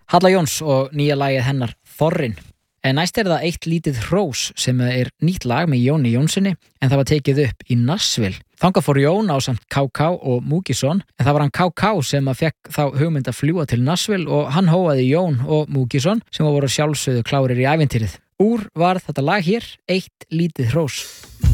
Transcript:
Halla Jóns og nýja lagið hennar Þorrin. En næst það eitt lítið hrós sem nýtt lag með Jóni Jónssoni en það var tekið upp í Nashville. Þangað fór Jón ásamt KK og Múkisson en það var hann KK sem fekk þá hugmynd að fljúga til Nashville og hann hóaði Jón og Múkisson sem voru sjálfsögðu klárir í ævintýrið. Úr varð þetta lag hér, eitt lítið hrós.